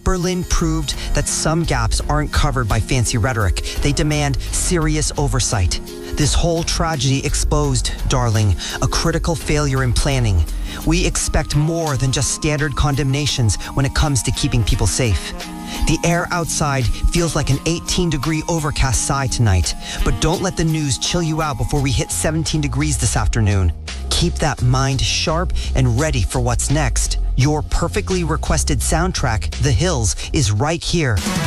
Berlin proved that some gaps aren't covered by fancy rhetoric. They demand serious oversight. This whole tragedy exposed, darling, a critical failure in planning. We expect more than just standard condemnations when it comes to keeping people safe. The air outside feels like an 18-degree overcast sky tonight, but don't let the news chill you out before we hit 17 degrees this afternoon. Keep that mind sharp and ready for what's next. Your perfectly requested soundtrack, The Hills, is right here.